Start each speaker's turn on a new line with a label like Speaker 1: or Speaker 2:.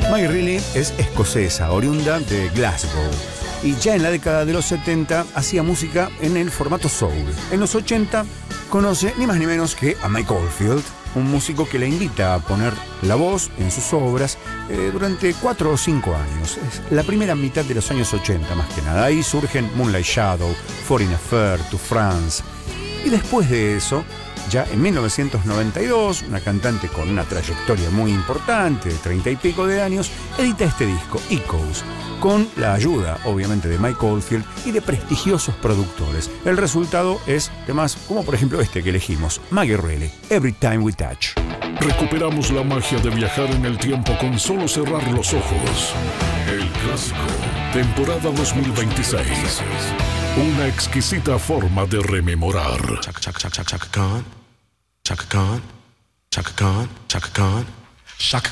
Speaker 1: Maggie Reilly es escocesa, oriunda de Glasgow, y ya en la década de los 70 hacía música en el formato soul. En los 80 conoce ni más ni menos que a Mike Oldfield, un músico que la invita a poner la voz en sus obras durante 4 o 5 años. Es la primera mitad de los años 80 más que nada. Ahí surgen Moonlight Shadow, Foreign Affair, To France. Y después de eso, ya en 1992, una cantante con una trayectoria muy importante, de 30 y pico de años, edita este disco, Echoes, con la ayuda, obviamente, de Mike Oldfield y de prestigiosos productores. El resultado es temas como, por ejemplo, este que elegimos, Maggie Reilly, Every Time We Touch.
Speaker 2: Recuperamos la magia de viajar en el tiempo con solo cerrar los ojos. El clásico, temporada 2026. Una exquisita forma de rememorar.
Speaker 3: Chaka Khan, Chaka Khan, Chaka Khan, Chaka Khan, Chaka Khan, Chaka